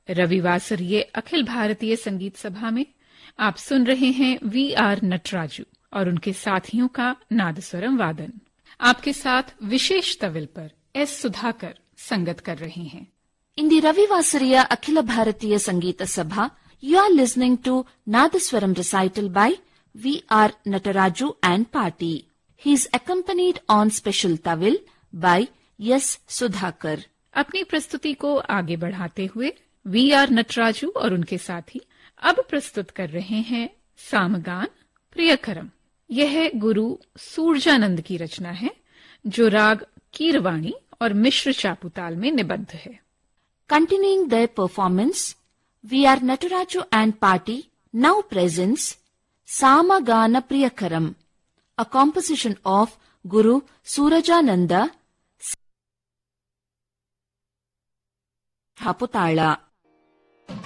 रविवासरीय अखिल भारतीय संगीत सभा में आप सुन रहे हैं वी.आर. नटराजू और उनके साथियों का नादस्वरम वादन। आपके साथ विशेष तविल पर एस. सुधाकर संगत कर रहे हैं। In the Ravivasariya Akhila Bharatiya Sangeeta Sabha, you are listening to Nadaswaram recital by V.R. Nataraju and Party. He is accompanied on special tawil by S. Sudhakar. अपनी प्रस्तुति को आगे बढ़ाते हुए वी.आर. नटराजू और उनके साथी अब प्रस्तुत कर रहे हैं सामगान प्रियकरम। यह गुरु सूरजानंद की रचना है जो राग कीरवाणी और मिश्र चापुताल में निबद्ध है। Continuing their performance, V.R. Nataraju and Party now presents Samagana Priyakaram, a composition of Guru Surajananda Chaputala.